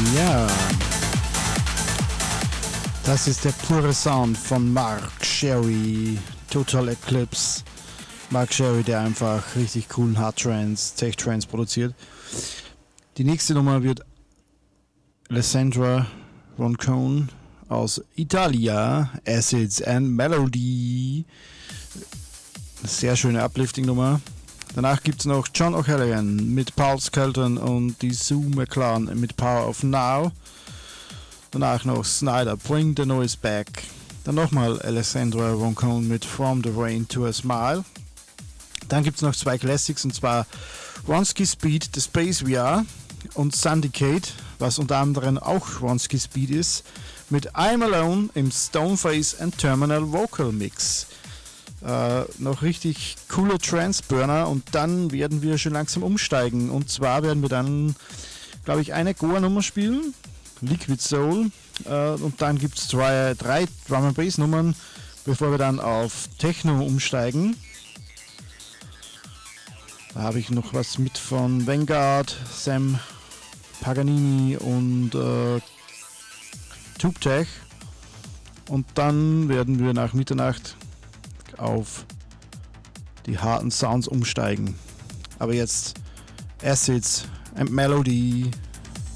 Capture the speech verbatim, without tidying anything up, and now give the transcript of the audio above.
Ja, das ist der pure Sound von Mark Sherry, Total Eclipse. Mark Sherry, der einfach richtig coolen Hard Trance, Tech Trance produziert. Die nächste Nummer wird Alessandra Roncone aus Italia, Acids and Melody. Sehr schöne Uplifting-Nummer. Danach gibt es noch John O'Callaghan mit Paul Skelton und die Sue McClan mit Power of Now. Danach noch Snyder, Bring the Noise Back. Dann nochmal Alessandra Roncone mit From the Rain to a Smile. Dann gibt es noch zwei Classics, und zwar Ronski Speed, The Space We Are, und Syndicate, was unter anderem auch Ronski Speed ist, mit I'm Alone im Stoneface and Terminal Vocal Mix. Äh, noch richtig coole Trance-Burner, und dann werden wir schon langsam umsteigen. Und zwar werden wir dann, glaube ich, eine Goa-Nummer spielen, Liquid Soul, äh, und dann gibt es drei, drei Drum and Bass Nummern, bevor wir dann auf Techno umsteigen. Da habe ich noch was mit von Vanguard, Sam Paganini und äh, TubeTech. Und dann werden wir nach Mitternacht auf die harten Sounds umsteigen. Aber jetzt Acids and Melody.